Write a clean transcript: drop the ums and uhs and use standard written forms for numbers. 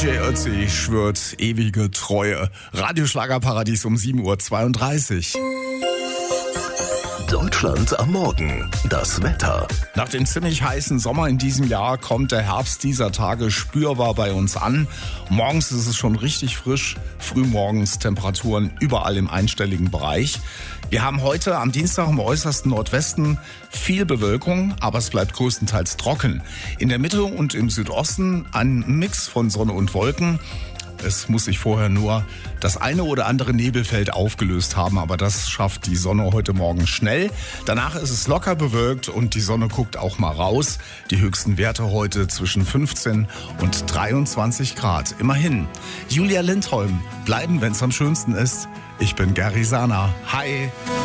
DJ Ötzi schwört ewige Treue. Radioschlagerparadies um 7:32 Uhr. Deutschland am Morgen. Das Wetter. Nach dem ziemlich heißen Sommer in diesem Jahr kommt der Herbst dieser Tage spürbar bei uns an. Morgens ist es schon richtig frisch, frühmorgens Temperaturen überall im einstelligen Bereich. Wir haben heute am Dienstag im äußersten Nordwesten viel Bewölkung, aber es bleibt größtenteils trocken. In der Mitte und im Südosten ein Mix von Sonne und Wolken. Es muss sich vorher nur das eine oder andere Nebelfeld aufgelöst haben, aber das schafft die Sonne heute Morgen schnell. Danach ist es locker bewölkt und die Sonne guckt auch mal raus. Die höchsten Werte heute zwischen 15 und 23 Grad. Immerhin. Julia Lindholm, bleiben, wenn's am schönsten ist. Ich bin Gary Sana. Hi.